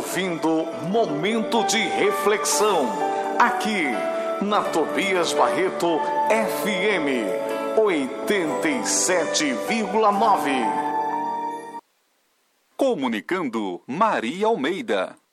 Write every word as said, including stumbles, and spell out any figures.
ouvindo Momento de Reflexão, aqui na Tobias Barreto F M oitenta e sete vírgula nove. Comunicando Maria Almeida.